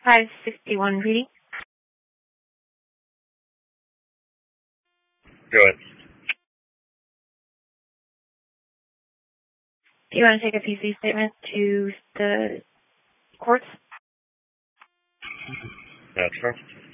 561 reading. Go ahead. Do you want to take a PC statement to the courts? Sure.